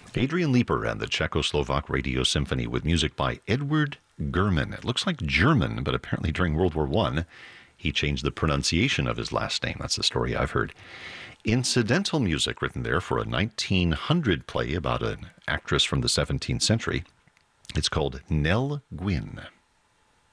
Adrian Leeper and the Czechoslovak Radio Symphony with music by Edward German. It looks like German, but apparently during World War I, he changed the pronunciation of his last name. That's the story I've heard. Incidental music written there for a 1900 play about an actress from the 17th century. It's called Nell Gwyn.